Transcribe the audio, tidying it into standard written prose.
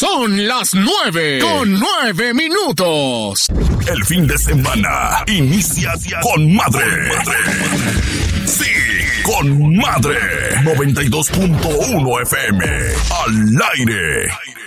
Son las 9:09. El fin de semana inicia con madre. Sí, con madre. 92.1 FM. Al aire.